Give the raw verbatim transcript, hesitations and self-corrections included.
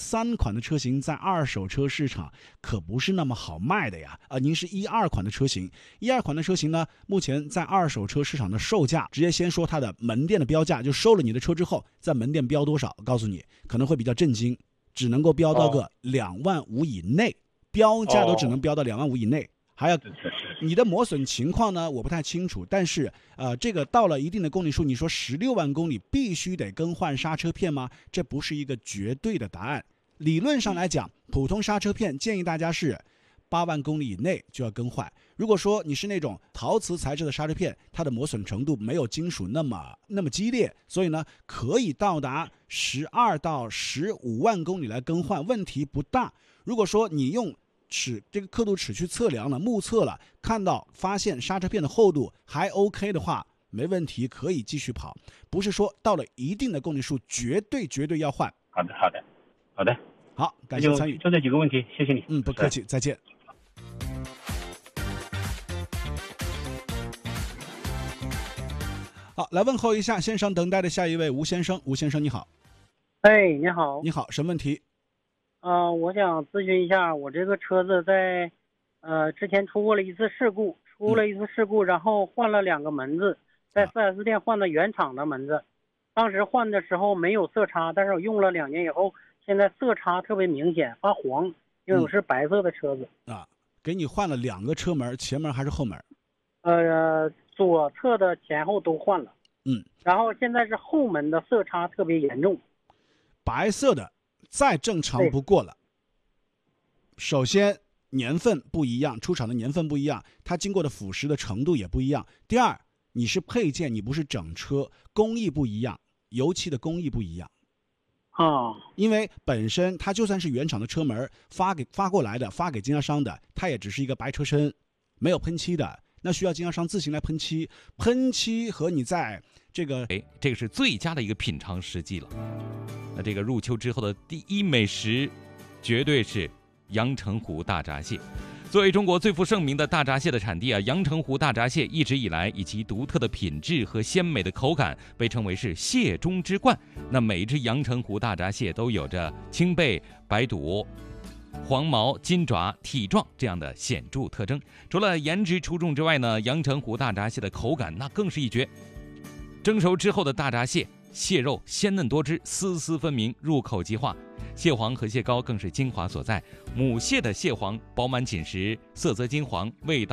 三款的车型在二手车市场可不是那么好卖的呀。啊、呃，您是一二款的车型，一二款的车型呢，目前在二手车市场的售价，直接先说它的门店的标价，就收了你的车之后，在门店标多少，告诉你可能会比较震惊，只能够标到个两万五以内，标价都只能标到两万五以内。还有你的磨损情况呢，我不太清楚，但是呃，这个到了一定的公里数，你说十六万公里必须得更换刹车片吗？这不是一个绝对的答案。理论上来讲，普通刹车片建议大家是八万公里以内就要更换。如果说你是那种陶瓷材质的刹车片，它的磨损程度没有金属那么那么激烈，所以呢，可以到达十二到十五万公里来更换，问题不大。如果说你用尺这个刻度尺去测量了，目测了，看到发现刹车片的厚度还 OK 的话，没问题，可以继续跑。不是说到了一定的公里数绝对绝对要换。 好的好的好的， 好，感谢参与。 就这几个问题，谢谢你。 嗯，不客气，再见。好，来问候一下线上等待的下一位吴先生。吴先生你好。 哎，你好。 你好，什么问题？ 呃，我想咨询一下，我这个车子在呃之前出过了一次事故，出了一次事故，然后换了两个门子，在 四 S 店换的原厂的门子。当时换的时候没有色差，但是我用了两年以后，现在色差特别明显，发黄，因为我是白色的车子。 嗯、啊，给你换了两个车门，前门还是后门？ 呃，左侧的前后都换了。 嗯。 然后现在是后门的色差特别严重。 白色的再正常不过了。首先年份不一样，出厂的年份不一样，它经过的腐蚀的程度也不一样。第二，你是配件，你不是整车，工艺不一样，油漆的工艺不一样。 啊， 因为本身它就算是原厂的车门发给发过来的，发给经销商的，它也只是一个白车身，没有喷漆的，那需要经销商自行来喷漆。喷漆和你在这个， 哎，这个是最佳的一个品尝时机了。那这个入秋之后的第一美食，绝对是阳澄湖大闸蟹。作为中国最负盛名的大闸蟹的产地啊，阳澄湖大闸蟹一直以来以其独特的品质和鲜美的口感，被称为是蟹中之冠。那每一只阳澄湖大闸蟹都有着青背、白肚、黄毛、金爪、体壮这样的显著特征。除了颜值出众之外呢，阳澄湖大闸蟹的口感那更是一绝。蒸熟之后的大闸蟹，蟹肉鲜嫩多汁，丝丝分明，入口即化。蟹黄和蟹膏更是精华所在。母蟹的蟹黄饱满紧实，色泽金黄，味道